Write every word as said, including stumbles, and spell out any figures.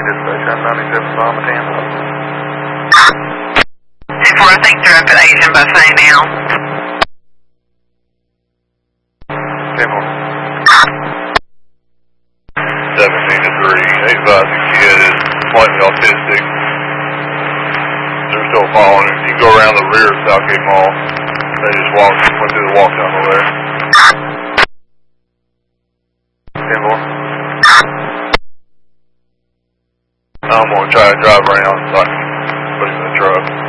dispatch, I'm ninety-seven Bomb Tampa. ten four, I think they're up at Asian Buffet now. ten four. seventeen to three, eight five kid is slightly autistic. They're still following him. You go around the rear of Southgate Mall. They just walked, went through the walk tunnel there. ten four. I'm going to try to drive around so I can put him in the truck.